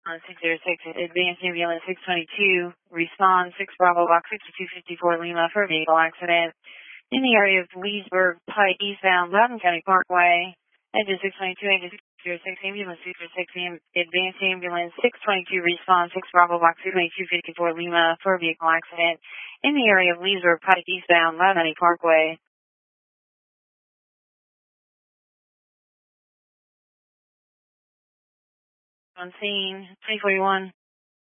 606, Advanced Ambulance 622, respond 6 Bravo Box 6254 Lima for vehicle accident in the area of Leesburg Pike eastbound Loudoun County Parkway. Engine 622, engine 606, ambulance 606, Advanced Ambulance 622, respond 6 Bravo Box 6254 Lima for vehicle accident in the area of Leesburg Pike eastbound Loudoun County Parkway. On scene, 341.